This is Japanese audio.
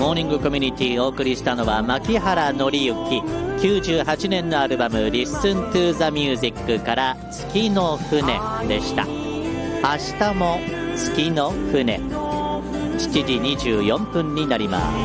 モーニングコミュニティお送りしたのは牧原紀之、98年のアルバム Listen to the Music から月の船でした。明日も月の船、7時24分になります。